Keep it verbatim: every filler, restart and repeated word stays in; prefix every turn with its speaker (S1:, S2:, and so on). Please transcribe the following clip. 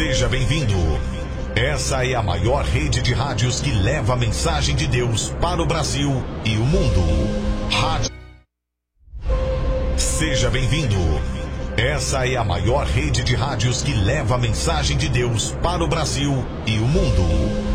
S1: Seja bem-vindo. Essa é a maior rede de rádios que leva a mensagem de Deus para o Brasil e o mundo. Rádio. Seja bem-vindo. Essa é a maior rede de rádios que leva a mensagem de Deus para o Brasil e o mundo.